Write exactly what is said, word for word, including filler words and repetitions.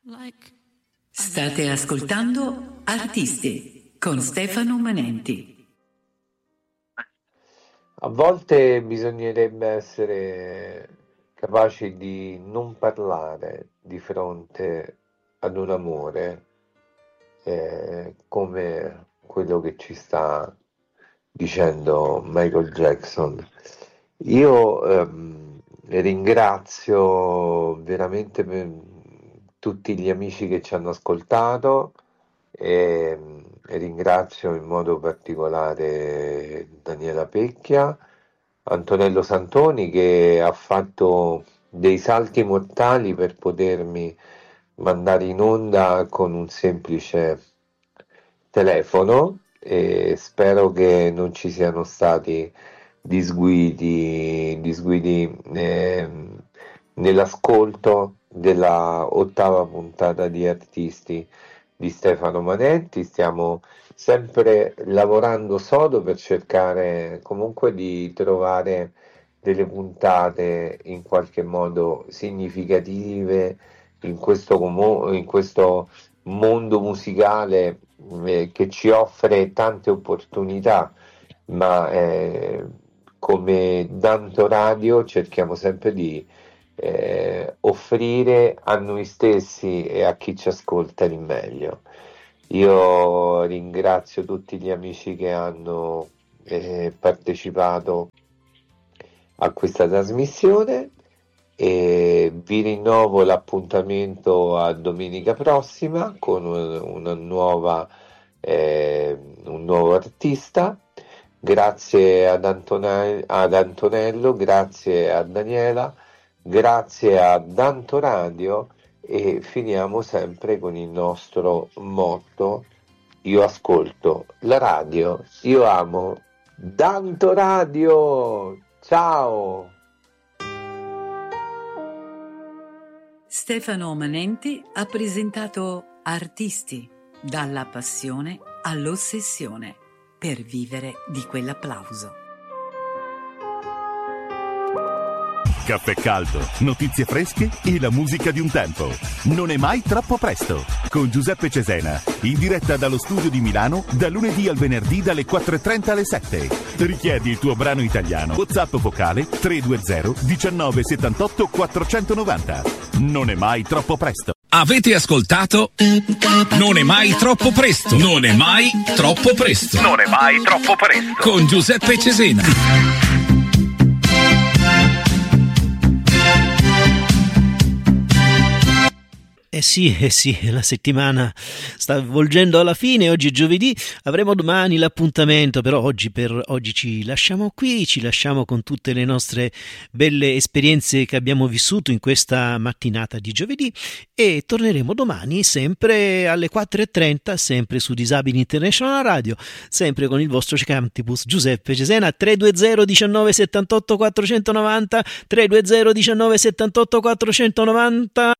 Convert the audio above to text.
State ascoltando Artisti con Stefano Manenti. A volte bisognerebbe essere capaci di non parlare di fronte ad un amore eh, come quello che ci sta dicendo Michael Jackson. Io ehm, ringrazio veramente per tutti gli amici che ci hanno ascoltato e, e ringrazio in modo particolare Daniela Pecchia, Antonello Santoni che ha fatto dei salti mortali per potermi mandare in onda con un semplice telefono, e spero che non ci siano stati disguidi, disguidi eh, nell'ascolto della ottava puntata di Artisti di Stefano Manenti. Stiamo sempre lavorando sodo per cercare comunque di trovare delle puntate in qualche modo significative in questo, comu- in questo mondo musicale eh, che ci offre tante opportunità, ma eh, come Danto Radio cerchiamo sempre di eh, offrire a noi stessi e a chi ci ascolta il meglio. Io ringrazio tutti gli amici che hanno eh, partecipato a questa trasmissione e vi rinnovo l'appuntamento a domenica prossima con una nuova, eh, un nuovo artista. Grazie ad, Antone- ad Antonello, grazie a Daniela, grazie a Danto Radio e finiamo sempre con il nostro motto: io ascolto la radio, io amo Danto Radio. Ciao! Stefano Manenti ha presentato Artisti, dalla passione all'ossessione, per vivere di quell'applauso. Caffè caldo, notizie fresche e la musica di un tempo. Non è mai troppo presto. Con Giuseppe Cesena, in diretta dallo studio di Milano, da lunedì al venerdì dalle quattro e trenta alle sette. Richiedi il tuo brano italiano. WhatsApp vocale tre due zero diciannove settantotto quattrocentonovanta. Non è mai troppo presto. Avete ascoltato? Non è mai troppo presto. Non è mai troppo presto. Non è mai troppo presto. Con Giuseppe Cesena. Eh sì, eh sì, la settimana sta volgendo alla fine, oggi è giovedì, avremo domani l'appuntamento, però oggi per oggi ci lasciamo qui, ci lasciamo con tutte le nostre belle esperienze che abbiamo vissuto in questa mattinata di giovedì e torneremo domani sempre alle quattro e trenta, sempre su Disabili International Radio, sempre con il vostro Cantibus Giuseppe Cesena. Tre due zero diciannove settantotto quattrocentonovanta, tre due zero diciannove settantotto quattrocentonovanta.